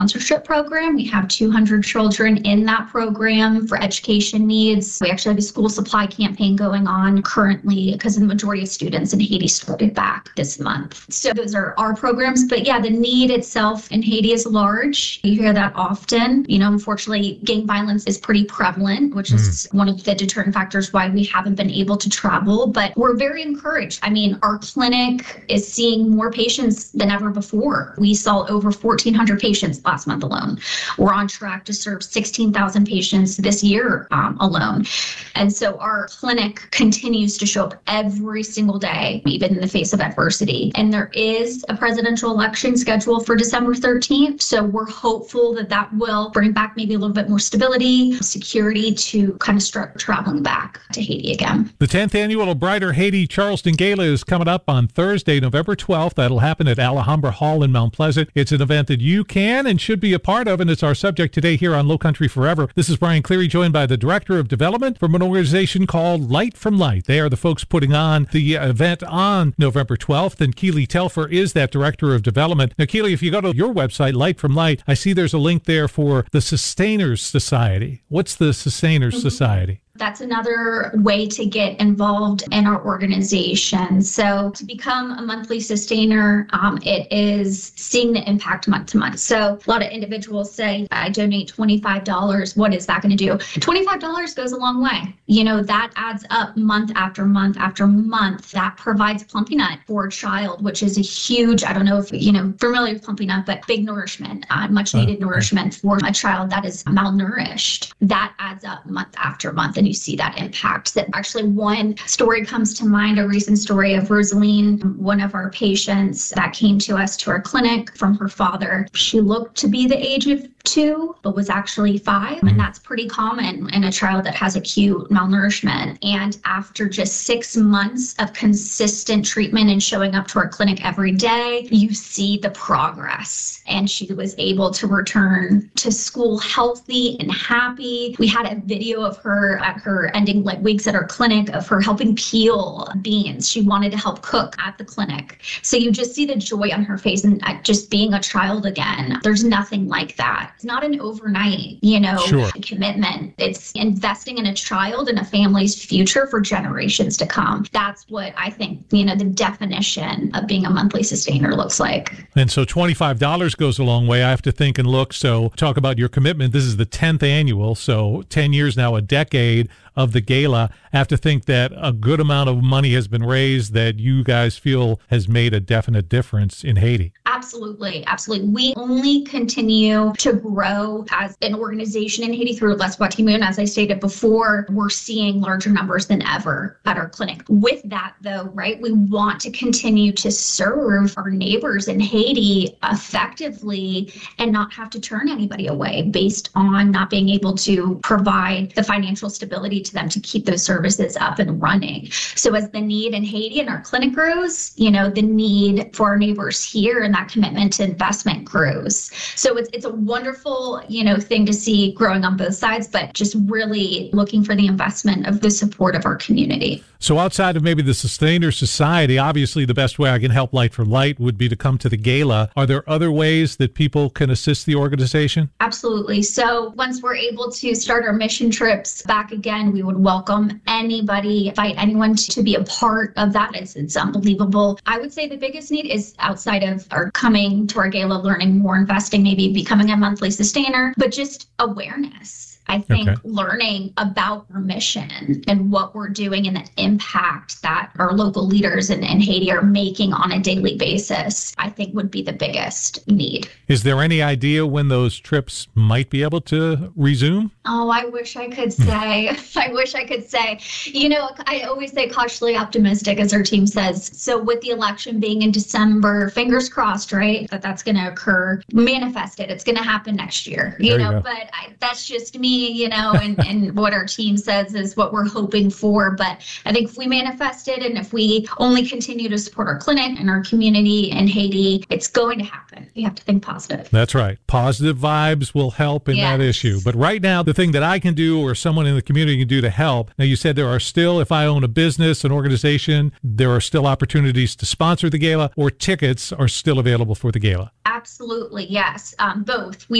sponsorship program. We have 200 children in that program for education needs. We actually have a school supply campaign going on currently because the majority of students in Haiti started back this month. So those are our programs. But yeah, the need itself in Haiti is large. You hear that often. Unfortunately, gang violence is pretty prevalent, which is one of the deterrent factors why we haven't been able to travel. But we're very encouraged. I mean, our clinic is seeing more patients than ever before. We saw over 1,400 patients last month alone. We're on track to serve 16,000 patients this year alone. And so our clinic continues to show up every single day, even in the face of adversity. And there is a presidential election scheduled for December 13th. So we're hopeful that that will bring back maybe a little bit more stability, security to kind of start traveling back to Haiti again. The 10th annual A Brighter Haiti Charleston Gala is coming up on Thursday, November 12th. That'll happen at Alhambra Hall in Mount Pleasant. It's an event that you can and should be a part of, and it's our subject today here on Low Country Forever. This is Brian Cleary, joined by the Director of Development from an organization called Light from Light. They are the folks putting on the event on November 12th, and Keely Telfer is that Director of Development. Now, Keely, if you go to your website, Light from Light, I see there's a link there for the Sustainers Society. What's the Sustainers Society? That's another way to get involved in our organization. So to become a monthly sustainer, it is seeing the impact month to month. So a lot of individuals say, I donate $25. What is that going to do? $25 goes a long way. That adds up month after month after month. That provides Plumpy Nut for a child, which is a huge, I don't know if, familiar with Plumpy Nut, but big nourishment, much needed nourishment for a child that is malnourished. That adds up month after month. And you see that impact. That actually one story comes to mind, a recent story of Rosaline, one of our patients that came to us to our clinic from her father. She looked to be the age of 2, but was actually 5. And that's pretty common in a child that has acute malnourishment. And after just 6 months of consistent treatment and showing up to our clinic every day, you see the progress. And she was able to return to school healthy and happy. We had a video of her at her ending weeks at our clinic of her helping peel beans. She wanted to help cook at the clinic. So you just see the joy on her face and just being a child again. There's nothing like that. It's not an overnight, commitment. It's investing in a child and a family's future for generations to come. That's what I think, the definition of being a monthly sustainer looks like. And so $25 goes a long way. I have to think and look. So talk about your commitment. This is the 10th annual. So 10 years now, a decade of the gala. I have to think that a good amount of money has been raised that you guys feel has made a definite difference in Haiti. Absolutely. Absolutely. We only continue to grow as an organization in Haiti through Les Guatimon. As I stated before, we're seeing larger numbers than ever at our clinic. With that, though, right, we want to continue to serve our neighbors in Haiti effectively and not have to turn anybody away based on not being able to provide the financial stability to them to keep those services up and running. So as the need in Haiti and our clinic grows, the need for our neighbors here and that commitment to investment grows. So it's a wonderful, thing to see growing on both sides, but just really looking for the investment of the support of our community. So outside of maybe the Sustainer Society, obviously the best way I can help Light for Light would be to come to the gala. Are there other ways that people can assist the organization? Absolutely. So once we're able to start our mission trips back again, we would welcome anybody, invite anyone to be a part of that. It's unbelievable. I would say the biggest need is outside of our coming to our gala, learning more, investing, maybe becoming a monthly sustainer, but just awareness. I think learning about our mission and what we're doing and the impact that our local leaders in Haiti are making on a daily basis, I think would be the biggest need. Is there any idea when those trips might be able to resume? Oh, I wish I could say. I wish I could say. I always say cautiously optimistic, as our team says. So with the election being in December, fingers crossed, right, that's going to occur. Manifest it. It's going to happen next year, but that's just me. And what our team says is what we're hoping for. But I think if we manifest it and if we only continue to support our clinic and our community in Haiti, it's going to happen. We have to think positive. That's right. Positive vibes will help in that issue. But right now, the thing that I can do or someone in the community can do to help. Now, you said there are still, if I own a business, an organization, there are still opportunities to sponsor the gala, or tickets are still available for the gala. Absolutely, yes. Both. We